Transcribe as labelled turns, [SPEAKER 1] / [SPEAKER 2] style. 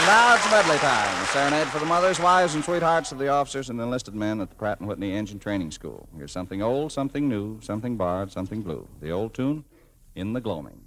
[SPEAKER 1] Now it's medley time. A serenade for the mothers, wives, and sweethearts of the officers and enlisted men at the Pratt & Whitney Engine Training School. Here's something old, something new, something barred, something blue. The old tune, In the Gloaming.